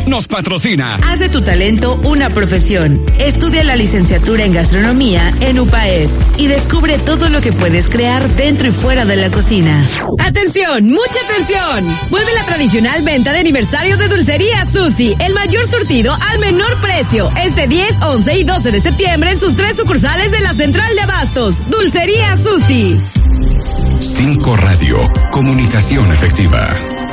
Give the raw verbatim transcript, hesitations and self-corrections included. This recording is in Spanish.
nos patrocina. Haz de tu talento una profesión. Estudia la licenciatura en gastronomía en U P A E y descubre todo lo que puedes crear dentro y fuera de la cocina. ¡Atención! ¡Mucha atención! Vuelve la tradicional venta de aniversario de Dulcería Susi, el mayor surtido al menor precio, este diez, once y doce de septiembre en sus tres sucursales de la Central de Abastos. Dulcería Susi. Cinco Radio, comunicación efectiva.